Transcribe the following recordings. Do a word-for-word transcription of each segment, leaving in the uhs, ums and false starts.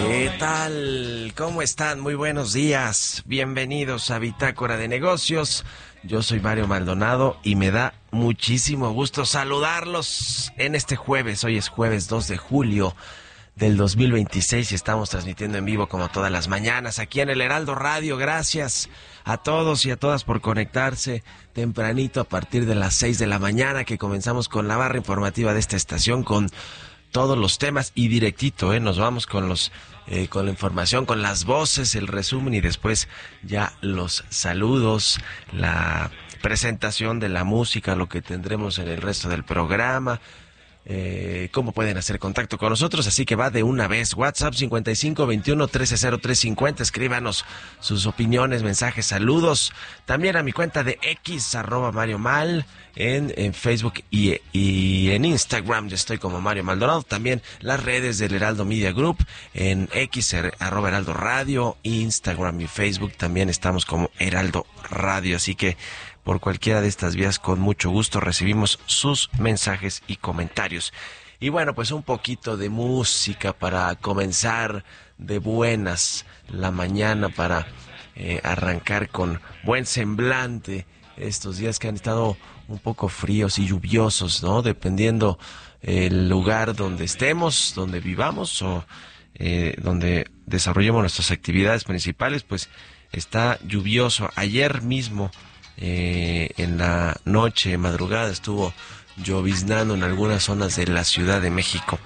¿Qué tal? ¿Cómo están? Muy buenos días. Bienvenidos a Bitácora de Negocios. Yo soy Mario Maldonado y me da muchísimo gusto saludarlos en este jueves. Hoy es jueves dos de julio del dos mil veintiséis y estamos transmitiendo en vivo como todas las mañanas aquí en el Heraldo Radio. Gracias a todos y a todas por conectarse tempranito a partir de las seis de la mañana, que comenzamos con la barra informativa de esta estación con todos los temas y directito, ¿eh? Nos vamos con los eh, con la información, con las voces, el resumen y después ya los saludos, la presentación de la música, lo que tendremos en el resto del programa. Eh, cómo pueden hacer contacto con nosotros, así que va de una vez. WhatsApp cincuenta y cinco veintiuno trece cero tres cincuenta, escríbanos sus opiniones, mensajes, saludos. También a mi cuenta de X, arroba Mario Mal, en, en Facebook y, y en Instagram, yo estoy como Mario Maldonado. También las redes del Heraldo Media Group, en X, arroba Heraldo Radio, Instagram y Facebook también estamos como Heraldo Radio, así que por cualquiera de estas vías, con mucho gusto recibimos sus mensajes y comentarios. Y bueno, pues un poquito de música para comenzar de buenas la mañana, para eh, arrancar con buen semblante estos días que han estado un poco fríos y lluviosos, ¿no? Dependiendo el lugar donde estemos, donde vivamos o eh, donde desarrollemos nuestras actividades principales, pues está lluvioso. Ayer mismo, Eh, en la noche, madrugada, estuvo lloviznando en algunas zonas de la Ciudad de México.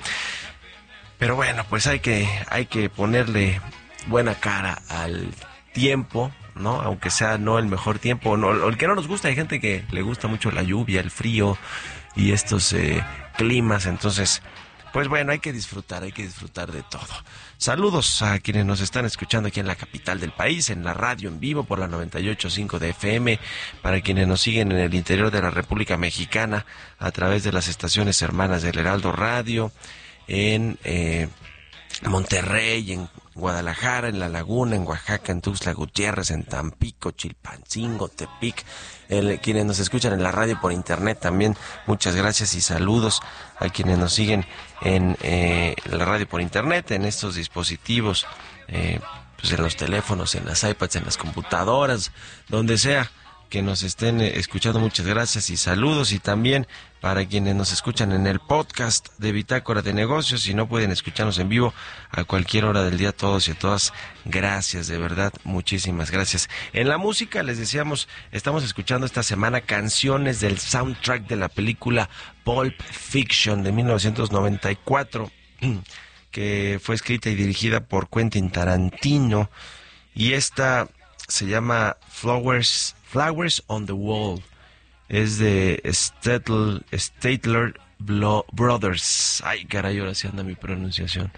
Pero bueno, pues hay que, hay que ponerle buena cara al tiempo, ¿no? Aunque sea no el mejor tiempo, no, o el que no nos gusta. Hay gente que le gusta mucho la lluvia, el frío y estos eh, climas. Entonces, pues bueno, hay que disfrutar, hay que disfrutar de todo. Saludos a quienes nos están escuchando aquí en la capital del país, en la radio en vivo por la noventa y ocho punto cinco de F M, para quienes nos siguen en el interior de la República Mexicana a través de las estaciones hermanas del Heraldo Radio, en eh, Monterrey, en Guadalajara, en La Laguna, en Oaxaca, en Tuxtla Gutiérrez, en Tampico, Chilpancingo, Tepic, el, quienes nos escuchan en la radio por internet también, muchas gracias y saludos a quienes nos siguen en eh, la radio por internet, en estos dispositivos, eh, pues en los teléfonos, en las iPads, en las computadoras, donde sea que nos estén escuchando, muchas gracias y saludos. Y también para quienes nos escuchan en el podcast de Bitácora de Negocios, si no pueden escucharnos en vivo a cualquier hora del día, todos y a todas, gracias, de verdad, muchísimas gracias. En la música, les decíamos, estamos escuchando esta semana canciones del soundtrack de la película Pulp Fiction de mil novecientos noventa y cuatro, que fue escrita y dirigida por Quentin Tarantino, y esta se llama Flowers Flowers on the Wall. Es de Statler, Statler Brothers. Ay, caray, ahora sí anda mi pronunciación.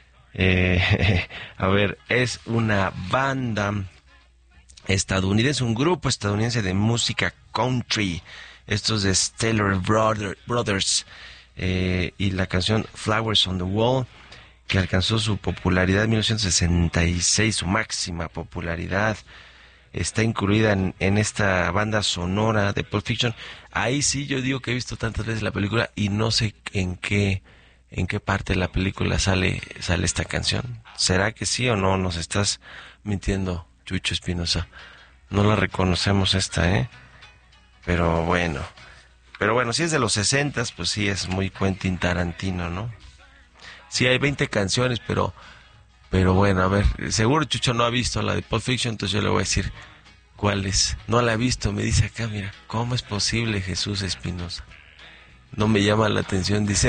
Eh, a ver, es una banda estadounidense, un grupo estadounidense de música country. Estos de Statler Brother, Brothers. Eh, y la canción Flowers on the Wall, que alcanzó su popularidad en mil novecientos sesenta y seis, su máxima popularidad, está incluida en, en esta banda sonora de Pulp Fiction. Ahí sí yo digo que he visto tantas veces la película y no sé en qué en qué parte de la película sale sale esta canción. ¿Será que sí o no? Nos estás mintiendo, Chucho Espinosa. No la reconocemos esta, ¿eh? Pero bueno. Pero bueno, si es de los sesentas, pues sí es muy Quentin Tarantino, ¿no? Sí hay veinte canciones, pero Pero bueno, a ver, seguro Chucho no ha visto la de Pulp Fiction, entonces yo le voy a decir cuál es. No la ha visto, me dice acá, mira, ¿cómo es posible, Jesús Espinosa? No me llama la atención, dice.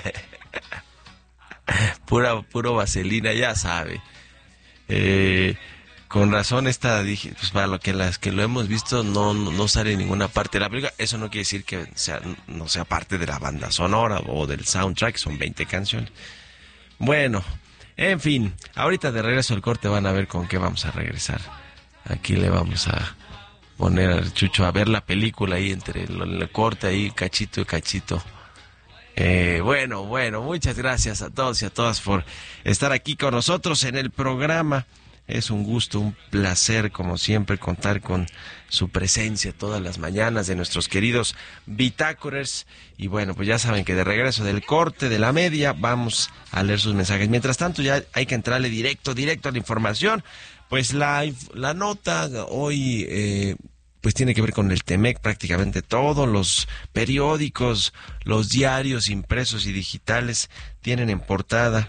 Pura, puro vaselina, ya sabe. Eh, con razón esta, dije, pues para lo que las que lo hemos visto no, no, no sale en ninguna parte de la película. Eso no quiere decir que sea, no sea parte de la banda sonora o del soundtrack, son veinte canciones. Bueno, en fin, ahorita de regreso al corte van a ver con qué vamos a regresar. Aquí le vamos a poner al Chucho a ver la película ahí entre el, el corte ahí, cachito y cachito. Eh, bueno, bueno, muchas gracias a todos y a todas por estar aquí con nosotros en el programa. Es un gusto, un placer, como siempre, contar con su presencia todas las mañanas de nuestros queridos bitácorers. Y bueno, pues ya saben que de regreso del corte de la media vamos a leer sus mensajes. Mientras tanto, ya hay que entrarle directo, directo a la información. Pues la, la nota hoy... Eh, pues tiene que ver con el Temec. Prácticamente todos los periódicos, los diarios impresos y digitales tienen en portada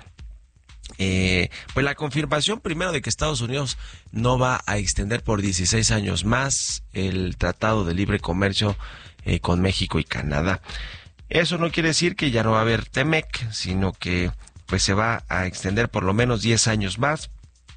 eh, pues la confirmación primero de que Estados Unidos no va a extender por dieciséis años más el Tratado de Libre Comercio eh, con México y Canadá. Eso no quiere decir que ya no va a haber Temec, sino que pues se va a extender por lo menos diez años más,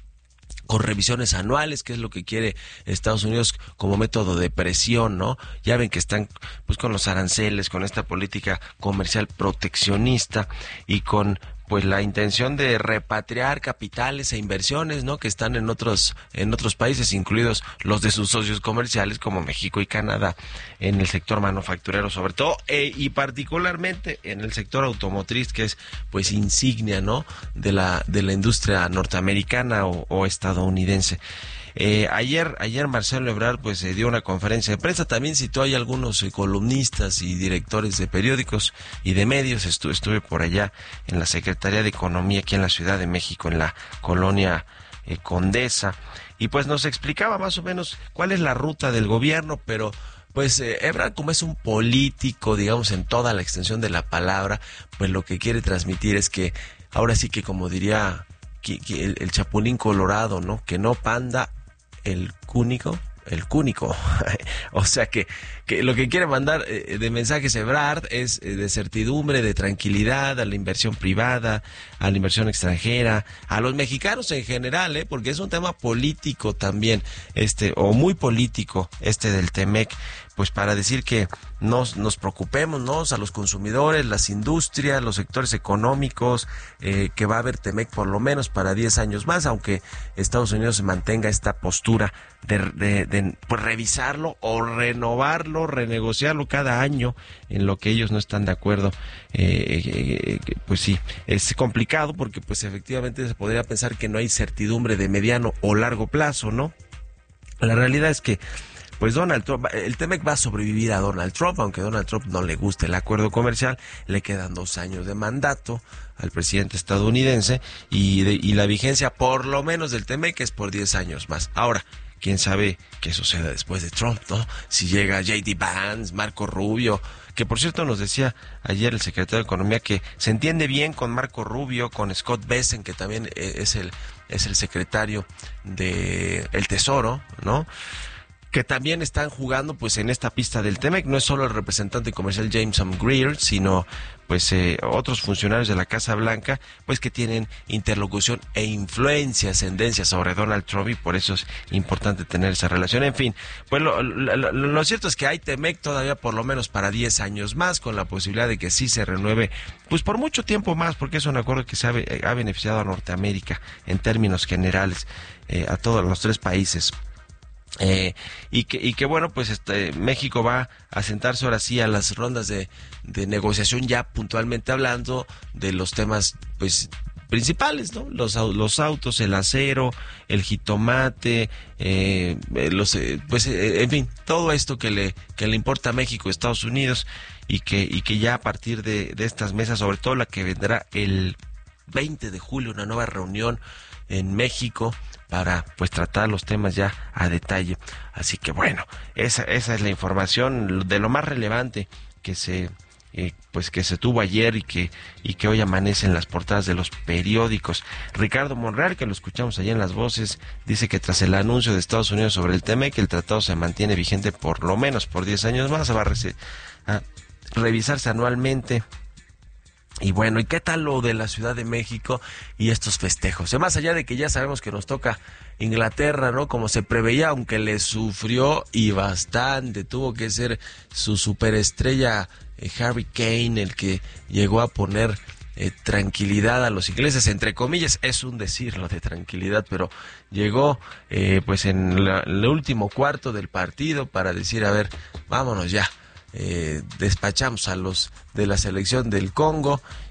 con revisiones anuales, que es lo que quiere Estados Unidos como método de presión, ¿no? Ya ven que están pues con los aranceles, con esta política comercial proteccionista y con pues la intención de repatriar capitales e inversiones, ¿no? Que están en otros en otros países, incluidos los de sus socios comerciales como México y Canadá, en el sector manufacturero sobre todo, e, y particularmente en el sector automotriz, que es pues insignia, ¿no? De la de la industria norteamericana o, o estadounidense. Eh, ayer, ayer Marcelo Ebrard pues eh, dio una conferencia de prensa, también citó ahí algunos eh, columnistas y directores de periódicos y de medios. Estu estuve por allá en la Secretaría de Economía aquí en la Ciudad de México, en la colonia eh, Condesa, y pues nos explicaba más o menos cuál es la ruta del gobierno, pero pues eh, Ebrard, como es un político, digamos, en toda la extensión de la palabra, pues lo que quiere transmitir es que ahora sí que, como diría que, que el, el Chapulín Colorado, ¿no? Que no panda el cúnico, el cúnico. O sea que, que lo que quiere mandar eh, de mensajes Ebrard es eh, de certidumbre, de tranquilidad a la inversión privada, a la inversión extranjera, a los mexicanos en general, eh, porque es un tema político también, este, o muy político, este del Temec, pues para decir que nos, nos preocupemos, ¿no? A los consumidores, las industrias, los sectores económicos, eh, que va a haber Temec por lo menos para diez años más, aunque Estados Unidos mantenga esta postura de, de, de pues, revisarlo o renovarlo, renegociarlo cada año en lo que ellos no están de acuerdo. Eh, eh, eh, pues sí, es complicado porque pues efectivamente se podría pensar que no hay certidumbre de mediano o largo plazo, ¿no? La realidad es que pues Donald Trump, el Temec va a sobrevivir a Donald Trump, aunque a Donald Trump no le guste el acuerdo comercial, le quedan dos años de mandato al presidente estadounidense y, de, y la vigencia por lo menos del Temec es por diez años más. Ahora, quién sabe qué suceda después de Trump, ¿no? Si llega J D Vance, Marco Rubio, que por cierto nos decía ayer el secretario de Economía que se entiende bien con Marco Rubio, con Scott Bessent, que también es el, es el secretario de el Tesoro, ¿no? Que también están jugando pues en esta pista del Temec. No es solo el representante comercial Jameson Greer, sino pues eh, otros funcionarios de la Casa Blanca, pues que tienen interlocución e influencia, ascendencia sobre Donald Trump, y por eso es importante tener esa relación. En fin, pues lo, lo, lo, lo cierto es que hay Temec todavía por lo menos para diez años más, con la posibilidad de que sí se renueve pues por mucho tiempo más, porque es un acuerdo que se ha, ha beneficiado a Norteamérica en términos generales, eh, a todos los tres países. Eh, y que y que bueno, pues este México va a sentarse ahora sí a las rondas de, de negociación, ya puntualmente hablando de los temas pues principales, ¿no? Los los autos, el acero, el jitomate, eh, los eh, pues eh, en fin, todo esto que le que le importa a México y Estados Unidos, y que y que ya a partir de, de estas mesas, sobre todo la que vendrá el veinte de julio, una nueva reunión en México para pues tratar los temas ya a detalle. Así que bueno, esa esa es la información de lo más relevante que se eh, pues que se tuvo ayer y que y que hoy amanece en las portadas de los periódicos. Ricardo Monreal, que lo escuchamos allá en Las Voces, dice que tras el anuncio de Estados Unidos sobre el Temec, el tratado se mantiene vigente por lo menos por diez años más, se va a, a revisarse anualmente. Y bueno, ¿y qué tal lo de la Ciudad de México y estos festejos? Y más allá de que ya sabemos que nos toca Inglaterra, ¿no? Como se preveía, aunque le sufrió y bastante, tuvo que ser su superestrella eh, Harry Kane el que llegó a poner eh, tranquilidad a los ingleses, entre comillas, es un decir lo de tranquilidad, pero llegó eh, pues en la, el último cuarto del partido para decir, a ver, vámonos ya. Eh, despachamos a los de la selección del Congo,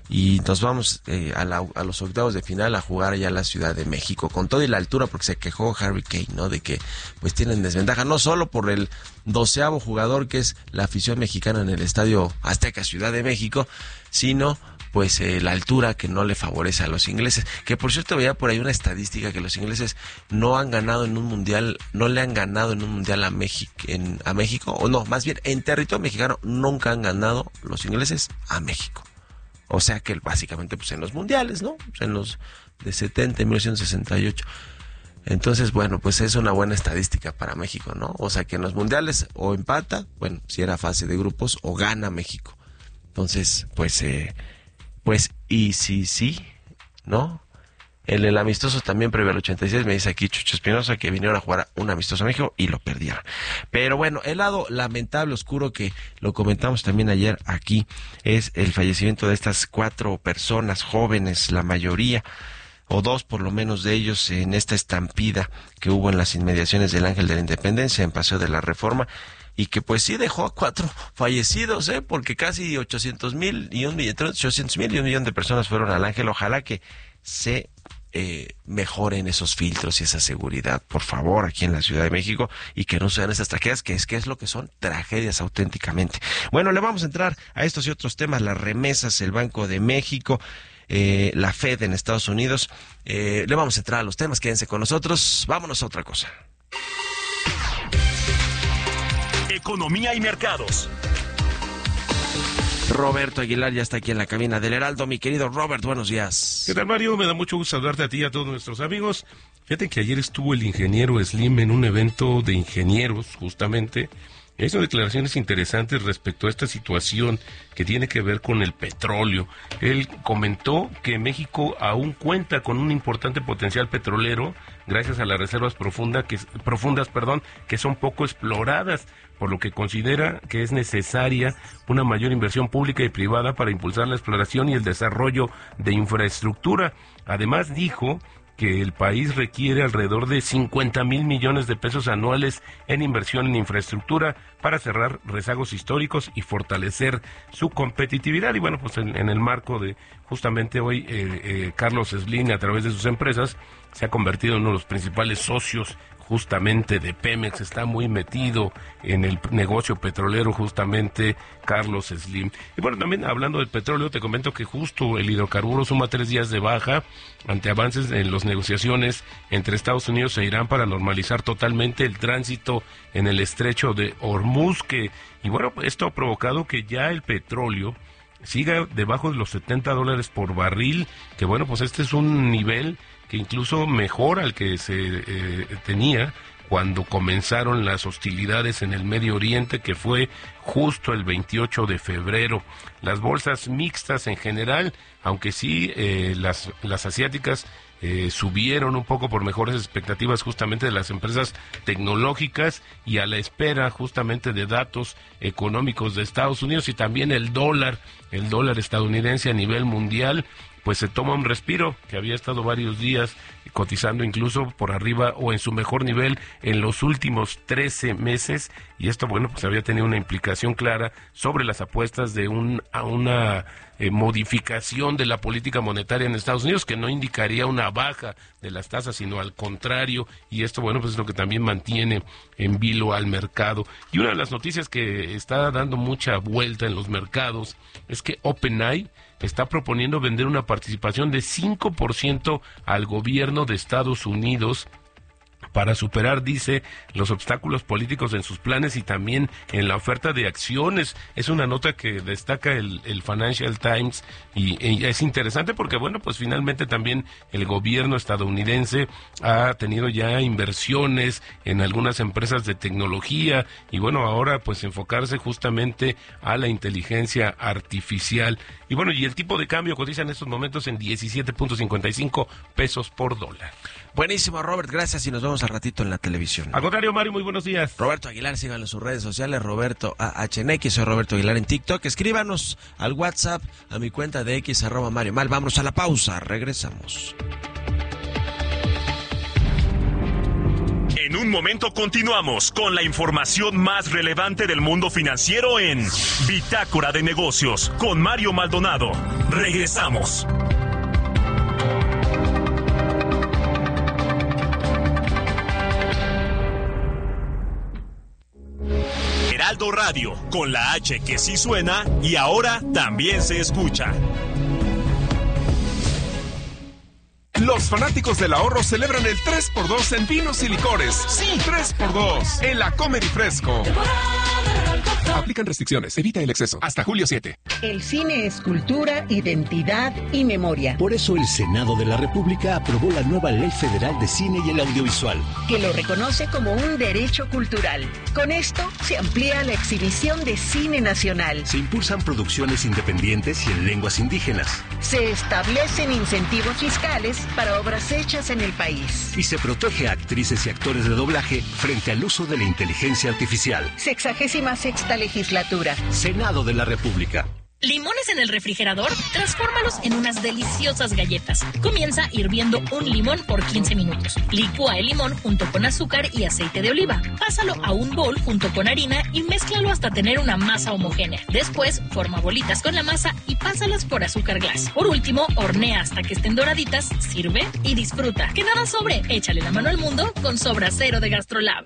y nos vamos eh, a, la, a los octavos de final a jugar allá a la Ciudad de México, con todo y la altura, porque se quejó Harry Kane, ¿no? De que pues tienen desventaja, no solo por el doceavo jugador que es la afición mexicana en el Estadio Azteca Ciudad de México, sino pues eh, la altura que no le favorece a los ingleses, que por cierto veía por ahí una estadística que los ingleses no han ganado en un mundial, no le han ganado en un mundial a México, en, a México, o no, más bien en territorio mexicano nunca han ganado los ingleses a México. O sea que básicamente pues en los mundiales, ¿no? Pues en los de setenta, mil novecientos sesenta y ocho. Entonces, bueno, pues es una buena estadística para México, ¿no? O sea que en los mundiales o empata, bueno, si era fase de grupos, o gana México. Entonces, pues, eh, pues, y si sí, ¿no? En el amistoso también previo al ochenta y seis, me dice aquí Chucho Espinosa que vinieron a jugar un amistoso a México y lo perdieron. Pero bueno, el lado lamentable, oscuro, que lo comentamos también ayer aquí, es el fallecimiento de estas cuatro personas jóvenes, la mayoría, o dos por lo menos de ellos, en esta estampida que hubo en las inmediaciones del Ángel de la Independencia, en Paseo de la Reforma, y que pues sí dejó a cuatro fallecidos, ¿eh? Porque casi ochocientos mil y un millón, ochocientos mil y un millón de personas fueron al Ángel. Ojalá que se eh, mejoren esos filtros y esa seguridad, por favor, aquí en la Ciudad de México, y que no sean estas tragedias, que es que es lo que son, tragedias auténticamente. Bueno, le vamos a entrar a estos y otros temas, las remesas, el Banco de México, eh, la Fed en Estados Unidos. Eh, le vamos a entrar a los temas, quédense con nosotros, vámonos a otra cosa. Economía y mercados. Roberto Aguilar ya está aquí en la cabina del Heraldo. Mi querido Robert, buenos días. ¿Qué tal, Mario? Me da mucho gusto saludarte a ti y a todos nuestros amigos. Fíjate que ayer estuvo el ingeniero Slim en un evento de ingenieros, justamente. Hizo declaraciones interesantes respecto a esta situación que tiene que ver con el petróleo. Él comentó que México aún cuenta con un importante potencial petrolero gracias a las reservas profundas que, profundas, perdón, que son poco exploradas, por lo que considera que es necesaria una mayor inversión pública y privada para impulsar la exploración y el desarrollo de infraestructura. Además, dijo que el país requiere alrededor de cincuenta mil millones de pesos anuales en inversión en infraestructura para cerrar rezagos históricos y fortalecer su competitividad. Y bueno, pues en, en el marco de justamente hoy, eh, eh, Carlos Slim, a través de sus empresas, se ha convertido en uno de los principales socios justamente de Pemex, está muy metido en el negocio petrolero justamente Carlos Slim. Y bueno, también hablando del petróleo, te comento que justo el hidrocarburo suma tres días de baja ante avances en las negociaciones entre Estados Unidos e Irán para normalizar totalmente el tránsito en el estrecho de Hormuz, que, y bueno, esto ha provocado que ya el petróleo siga debajo de los setenta dólares por barril, que bueno, pues este es un nivel que incluso mejora al que se eh, tenía cuando comenzaron las hostilidades en el Medio Oriente, que fue justo el veintiocho de febrero. Las bolsas mixtas en general, aunque sí eh, las, las asiáticas eh, subieron un poco por mejores expectativas justamente de las empresas tecnológicas y a la espera justamente de datos económicos de Estados Unidos, y también el dólar, el dólar estadounidense a nivel mundial, pues se toma un respiro, que había estado varios días cotizando incluso por arriba o en su mejor nivel en los últimos trece meses, y esto, bueno, pues había tenido una implicación clara sobre las apuestas de un, a una eh, modificación de la política monetaria en Estados Unidos, que no indicaría una baja de las tasas, sino al contrario, y esto, bueno, pues es lo que también mantiene en vilo al mercado. Y una de las noticias que está dando mucha vuelta en los mercados es que OpenAI está proponiendo vender una participación de cinco por ciento al gobierno de Estados Unidos para superar, dice, los obstáculos políticos en sus planes y también en la oferta de acciones. Es una nota que destaca el, el Financial Times y, y es interesante porque, bueno, pues finalmente también el gobierno estadounidense ha tenido ya inversiones en algunas empresas de tecnología y, bueno, ahora pues enfocarse justamente a la inteligencia artificial. Y bueno, y el tipo de cambio cotiza en estos momentos en diecisiete punto cincuenta y cinco pesos por dólar. Buenísimo, Robert, gracias, y nos vemos al ratito en la televisión. Al contrario, Mario, muy buenos días. Roberto Aguilar, síganlo en sus redes sociales, Roberto A H N X, soy Roberto Aguilar en TikTok. Escríbanos al WhatsApp, a mi cuenta de X, arroba Mario Mal. Vámonos a la pausa, regresamos. En un momento continuamos con la información más relevante del mundo financiero en Bitácora de Negocios con Mario Maldonado. Regresamos. Heraldo Radio, con la H que sí suena y ahora también se escucha. Los fanáticos del ahorro celebran el tres por dos en vinos y licores. Sí, tres por dos en la Comedy Fresco. Aplican restricciones. Evita el exceso. Hasta julio siete. El cine es cultura, identidad y memoria. Por eso el Senado de la República aprobó la nueva Ley Federal de Cine y el Audiovisual, que lo reconoce como un derecho cultural. Con esto se amplía la exhibición de cine nacional. Se impulsan producciones independientes y en lenguas indígenas. Se establecen incentivos fiscales para obras hechas en el país. Y se protege a actrices y actores de doblaje frente al uso de la inteligencia artificial. Sexagésima sexta legislatura. Senado de la República. ¿Limones en el refrigerador? Transfórmalos en unas deliciosas galletas. Comienza hirviendo un limón por quince minutos. Licúa el limón junto con azúcar y aceite de oliva. Pásalo a un bol junto con harina y mézclalo hasta tener una masa homogénea. Después, forma bolitas con la masa y pásalas por azúcar glass. Por último, hornea hasta que estén doraditas, sirve y disfruta. Que nada sobre, échale la mano al mundo con Sobra Cero de Gastrolab.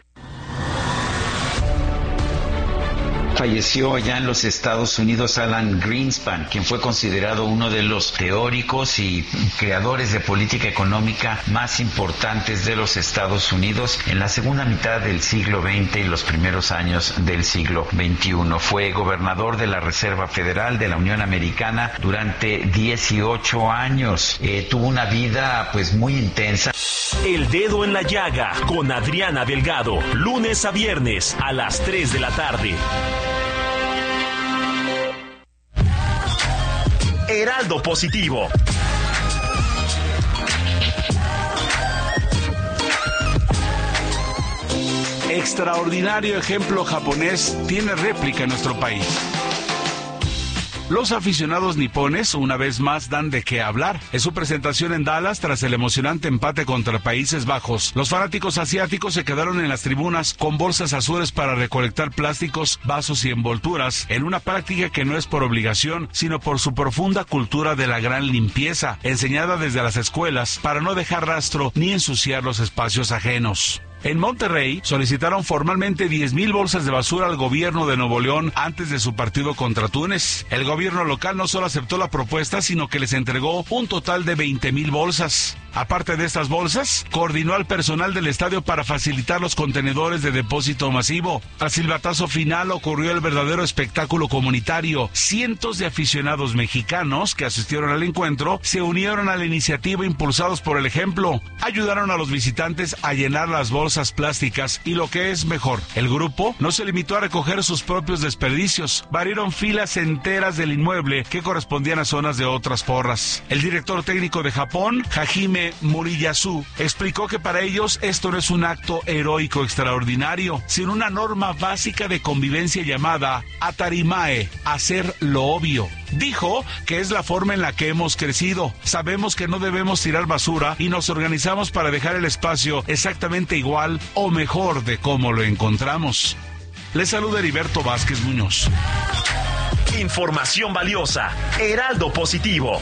Falleció allá en los Estados Unidos Alan Greenspan, quien fue considerado uno de los teóricos y creadores de política económica más importantes de los Estados Unidos en la segunda mitad del siglo veinte y los primeros años del siglo veintiuno. Fue gobernador de la Reserva Federal de la Unión Americana durante dieciocho años. Eh, tuvo una vida pues muy intensa. El Dedo en la Llaga con Adriana Delgado, lunes a viernes a las tres de la tarde. Heraldo Positivo. Extraordinario ejemplo japonés tiene réplica en nuestro país. Los aficionados nipones una vez más dan de qué hablar. En su presentación en Dallas, tras el emocionante empate contra Países Bajos, los fanáticos asiáticos se quedaron en las tribunas con bolsas azules para recolectar plásticos, vasos y envolturas, en una práctica que no es por obligación, sino por su profunda cultura de la gran limpieza, enseñada desde las escuelas para no dejar rastro ni ensuciar los espacios ajenos. En Monterrey solicitaron formalmente diez mil bolsas de basura al gobierno de Nuevo León antes de su partido contra Túnez. El gobierno local no solo aceptó la propuesta, sino que les entregó un total de veinte mil bolsas. Aparte de estas bolsas, coordinó al personal del estadio para facilitar los contenedores de depósito masivo. Al silbatazo final ocurrió el verdadero espectáculo comunitario. Cientos de aficionados mexicanos que asistieron al encuentro se unieron a la iniciativa impulsados por el ejemplo. Ayudaron a los visitantes a llenar las bolsas plásticas y lo que es mejor, el grupo no se limitó a recoger sus propios desperdicios, barrieron filas enteras del inmueble que correspondían a zonas de otras porras. El director técnico de Japón, Hajime Moriyasu, explicó que para ellos esto no es un acto heroico extraordinario, sino una norma básica de convivencia llamada atarimae, hacer lo obvio. Dijo que es la forma en la que hemos crecido. Sabemos que no debemos tirar basura y nos organizamos para dejar el espacio exactamente igual o mejor de cómo lo encontramos. Les saluda Heriberto Vázquez Muñoz. Información valiosa. Heraldo Positivo.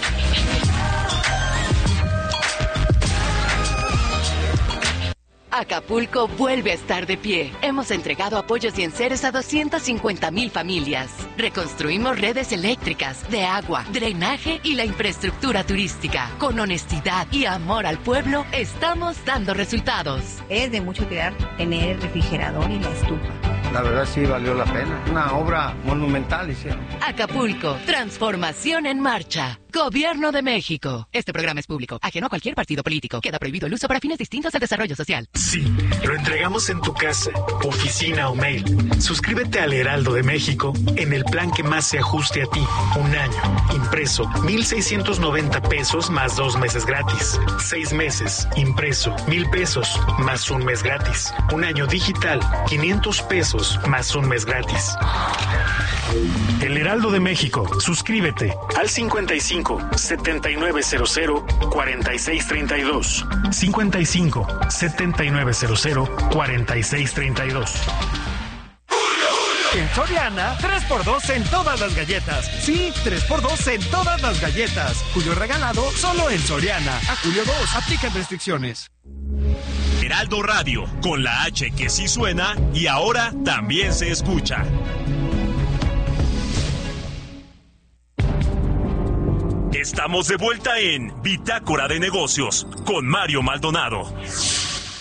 Acapulco vuelve a estar de pie. Hemos entregado apoyos y enseres a doscientas cincuenta mil familias. Reconstruimos redes eléctricas, de agua, drenaje y la infraestructura turística. Con honestidad y amor al pueblo, estamos dando resultados. Es de mucho cuidar tener el refrigerador y la estufa. La verdad sí valió la pena. Una obra monumental hicieron. Acapulco, transformación en marcha. Gobierno de México. Este programa es público, ajeno a cualquier partido político. Queda prohibido el uso para fines distintos al desarrollo social. Sí, lo entregamos en tu casa, oficina o mail. Suscríbete al Heraldo de México en el plan que más se ajuste a ti. Un año, impreso, mil seiscientos noventa pesos más dos meses gratis. Seis meses, impreso, mil pesos más un mes gratis. Un año digital, quinientos pesos más un mes gratis. El Heraldo de México. Suscríbete al cincuenta y cinco, setenta y nueve cero cero, cuarenta y seis treinta y dos. cincuenta y cinco, setenta y nueve cero cero, cuarenta y seis treinta y dos. En Soriana, tres por dos en todas las galletas. Sí, tres por dos en todas las galletas. Julio regalado solo en Soriana. A julio dos, aplican restricciones. Heraldo Radio, con la H que sí suena y ahora también se escucha. Estamos de vuelta en Bitácora de Negocios con Mario Maldonado.